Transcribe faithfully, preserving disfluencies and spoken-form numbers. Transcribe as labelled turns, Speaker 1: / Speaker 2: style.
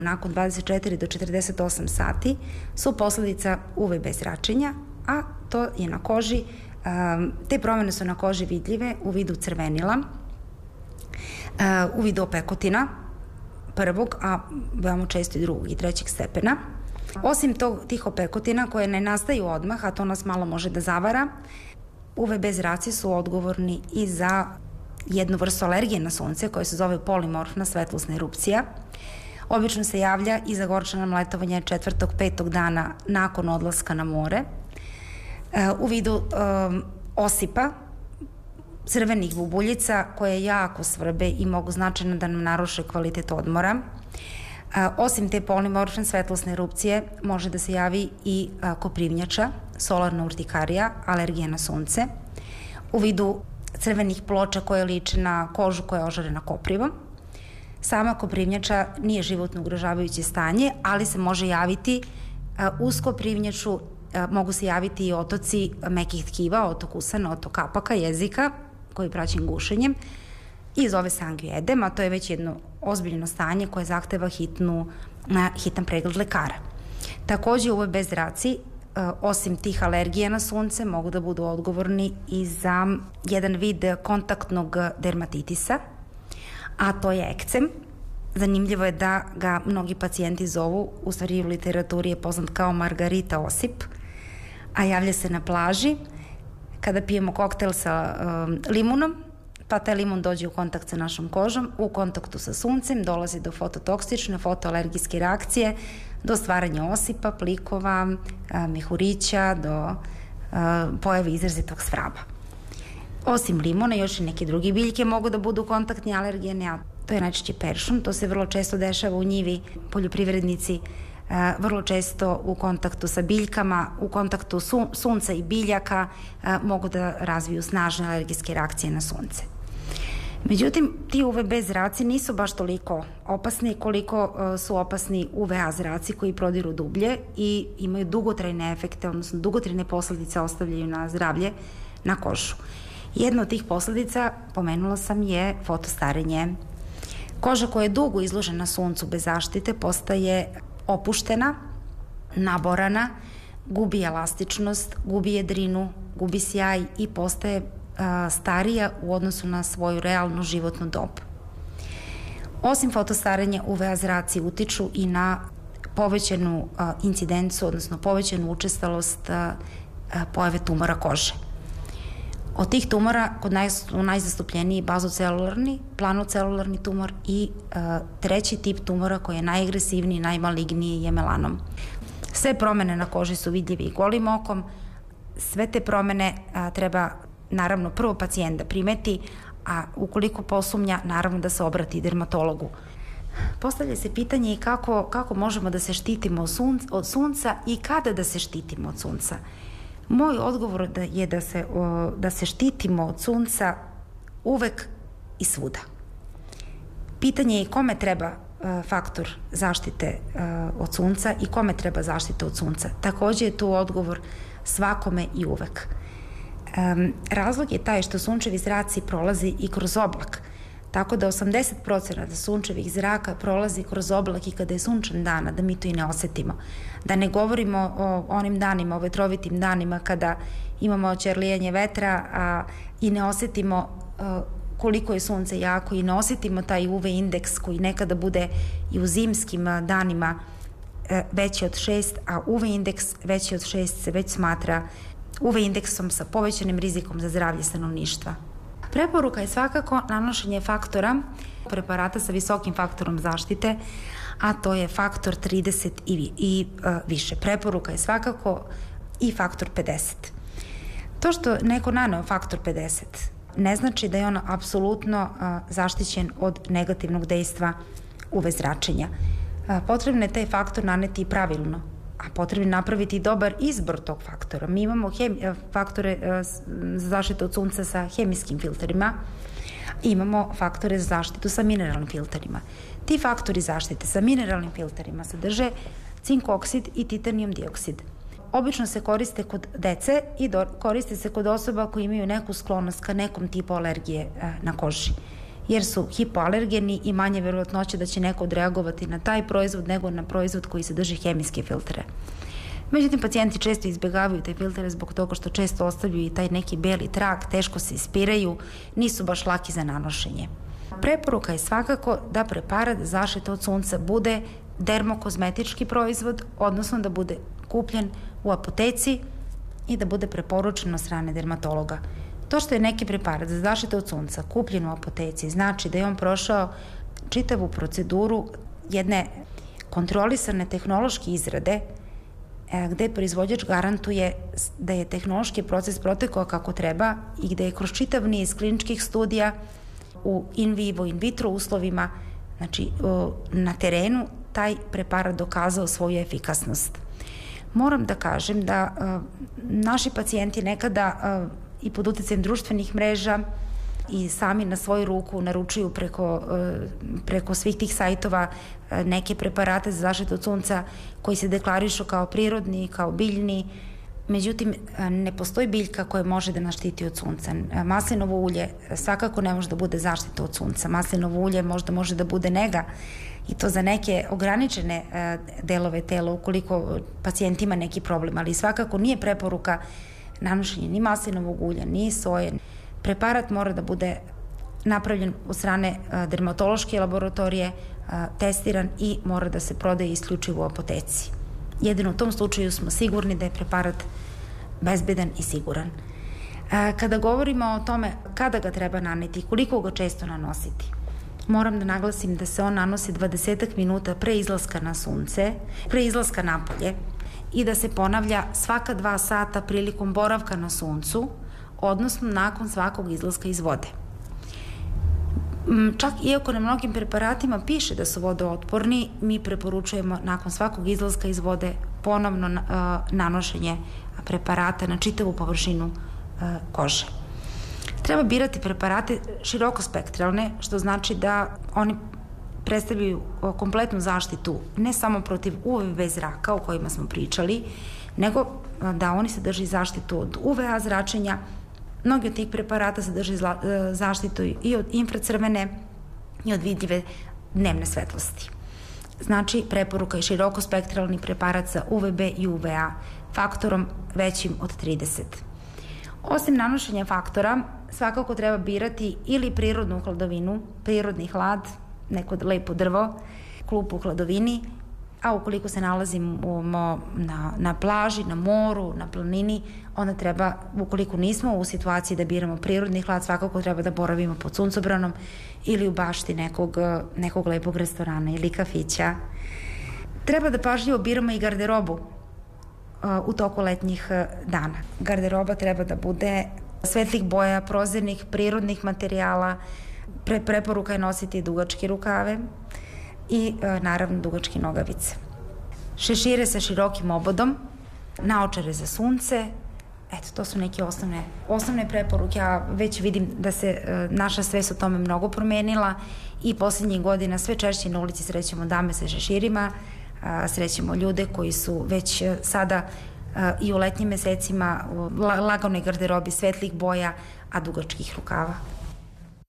Speaker 1: nakon dvadeset četiri do četrdeset osam sati su posledica U V B zračenja, a to je na koži, te promene su na koži vidljive u vidu crvenila, u vidu opekotina prvog, a veoma često i drugog i trećeg stepena. Osim tog, tih opekotina koje ne nastaju odmah, a to nas malo može da zavara, U V B zraci su odgovorni i za jednu vrstu alergije na sunce koja se zove polimorfna svetlosna erupcija. Obično se javlja i zagorčano letovanje četvrtog, petog dana nakon odlaska na more u vidu um, osipa, crvenih bubuljica koje jako svrbe i mogu značajno da nam naruše kvalitet odmora. Osim te polimorfne svetlosne erupcije može da se javi i koprivnjača, solarna urtikarija, alergija na sunce, u vidu crvenih ploča koje liče na kožu koja je ožarena koprivom. Sama koprivnjača nije životno ugrožavajuće stanje, ali se može javiti uz koprivnjaču, mogu se javiti i otoci mekih tkiva, otok usana, otok kapaka, jezika, koji je praćen gušenjem, i zove se angioedem, a to je već jedno ozbiljno stanje koje zahteva hitnu, hitan pregled lekara. Takođe, U V B zraci, osim tih alergija na sunce, mogu da budu odgovorni i za jedan vid kontaktnog dermatitisa, a to je ekcem. Zanimljivo je da ga mnogi pacijenti zovu, u stvari u literaturi je poznat kao margarita osip, a javlja se na plaži kada pijemo koktel sa um, limunom, pa taj limun dođe u kontakt sa našom kožom, u kontaktu sa suncem dolazi do fototoksične, fotoalergijske reakcije, do stvaranja osipa, plikova, mehurića, do pojave izrazitog svraba. Osim limuna, još i neke druge biljke mogu da budu kontaktni alergene, a to je najčešće peršun, to se vrlo često dešava u njivi, poljoprivrednici vrlo često u kontaktu sa biljkama, u kontaktu sunca i biljaka mogu da razviju snažne alergijske reakcije na sunce. Međutim, ti U V B zraci nisu baš toliko opasni koliko su opasni U V A zraci koji prodiru dublje i imaju dugotrajne efekte, odnosno dugotrajne posledice ostavljaju na zdravlje, na kožu. Jedna od tih posledica, pomenula sam, je fotostarenje. Koža koja je dugo izložena suncu bez zaštite postaje opuštena, naborana, gubi elastičnost, gubi jedrinu, gubi sjaj i postaje a, starija u odnosu na svoju realnu životnu dob. Osim fotostarenja, U V A zraci utiču i na povećanu a, incidencu, odnosno povećanu učestalost a, a, pojave tumora kože. Od tih tumora kod nas su najzastupljeniji bazocelularni, planocelularni tumor i a, treći tip tumora koji je najagresivniji, najmaligniji je melanom. Sve promene na koži su vidljive i golim okom. Sve te promene a, treba naravno prvo pacijent da primeti, a ukoliko posumnja, naravno da se obrati dermatologu. Postavlja se pitanje i kako, kako možemo da se štitimo od sunca, od sunca i kada da se štitimo od sunca. Moj odgovor je da se, da se štitimo od sunca uvek i svuda. Pitanje je kome treba faktor zaštite od sunca i kome treba zaštita od sunca. Takođe je tu odgovor svakome i uvek. Razlog je taj što sunčevi zraci prolazi i kroz oblak, tako da osamdeset procenata sunčevih zraka prolazi kroz oblak i kada je sunčan dan, da mi to i ne osetimo. Da ne govorimo o onim danima, o vetrovitim danima kada imamo ćerlijanje vetra a, i ne osetimo a, koliko je sunce jako i ne osetimo taj U V indeks koji nekada bude i u zimskim a, danima a, veći od šest, a U V indeks veći od šest se već smatra U V indeksom sa povećanim rizikom za zdravlje stanovništva. Preporuka je svakako nanošenje faktora, preparata sa visokim faktorom zaštite, a to je faktor trideset i, i uh, više. Preporuka je svakako i faktor pedeset. To što neko naneo faktor pedeset ne znači da je on apsolutno uh, zaštićen od negativnog dejstva U V zračenja. Uh, potrebno je taj faktor naneti pravilno, a potrebno je napraviti dobar izbor tog faktora. Mi imamo hem, faktore za zaštitu od sunca sa hemijskim filterima, imamo faktore za zaštitu sa mineralnim filterima. Ti faktori zaštite sa mineralnim filterima sadrže cink oksid i titanijum dioksid. Obično se koriste kod dece i do, koriste se kod osoba koji imaju neku sklonost ka nekom tipu alergije na koži. jer su hipoalergeni i manje verovatnoće da će neko odreagovati na taj proizvod nego na proizvod koji sadrži hemijske filtere. Međutim, pacijenti često izbjegavaju te filtere zbog toga što često ostavljaju i taj neki beli trag, teško se ispiraju, nisu baš laki za nanošenje. Preporuka je svakako da preparat zaštite od sunca bude dermokozmetički proizvod, odnosno da bude kupljen u apoteci i da bude preporučen od strane dermatologa. To što je neki preparat za zaštitu od sunca kupljen u apoteci znači da je on prošao čitavu proceduru jedne kontrolisane tehnološke izrade gde proizvođač garantuje da je tehnološki proces protekao kako treba i gde je kroz čitav niz kliničkih studija u in vivo, in vitro uslovima, znači na terenu, taj preparat dokazao svoju efikasnost. Moram da kažem da naši pacijenti nekada i pod uticajem društvenih mreža i sami na svoju ruku naručuju preko, preko svih tih sajtova neke preparate za zaštitu od sunca koji se deklarišu kao prirodni, kao biljni. Međutim, ne postoji biljka koja može da nas štiti od sunca. Maslinovo ulje svakako ne može da bude zaštita od sunca. Maslinovo ulje možda može da bude nega i to za neke ograničene delove tela ukoliko pacijent ima neki problem, ali svakako nije preporuka nanošenje ni maslinovog ulja, ni soje. Preparat mora da bude napravljen od strane dermatološke laboratorije, testiran i mora da se prodaje isključivo u apoteci. Jedino u tom slučaju smo sigurni da je preparat bezbedan i siguran. Kada govorimo o tome kada ga treba naneti i koliko ga često nanositi, moram da naglasim da se on nanosi dvadesetak minuta pre izlaska na sunce, pre izlaska napolje i da se ponavlja svaka dva sata prilikom boravka na suncu, odnosno nakon svakog izlaska iz vode. Čak iako na mnogim preparatima piše da su vodootporni, mi preporučujemo nakon svakog izlaska iz vode ponovno nanošenje preparata na čitavu površinu kože. Treba birati preparate širokospektralne, što znači da oni predstavljaju kompletnu zaštitu ne samo protiv U V B zraka o kojima smo pričali, nego da oni sadrži zaštitu od U V A zračenja. Mnogi od tih preparata sadrži zaštitu i od infracrvene i od vidljive dnevne svetlosti. Znači, preporuka je širokospektralni preparat za U V B i U V A faktorom većim od trideset. Osim nanošenja faktora, svakako treba birati ili prirodnu hladovinu, prirodni hlad, neko lepo drvo, klupu u hladovini, a ukoliko se nalazimo na, na plaži, na moru, na planini, onda treba, ukoliko nismo u situaciji da biramo prirodni hlad, svakako treba da boravimo pod suncobranom ili u bašti nekog, nekog lepog restorana ili kafića. Treba da pažljivo biramo i garderobu u toku letnjih dana. Garderoba treba da bude svetlih boja, prozirnih, prirodnih materijala. Pre, preporuka je nositi dugačke rukave i naravno dugačke nogavice. Šešire sa širokim obodom, naočare za sunce, eto, to su neke osnovne, osnovne preporuke. Ja već vidim da se naša svest o tome mnogo promenila i poslednjih godina sve češće na ulici srećemo dame sa šeširima, srećemo ljude koji su već sada i u letnjim mesecima u laganoj garderobi svetlih boja, a dugačkih rukava.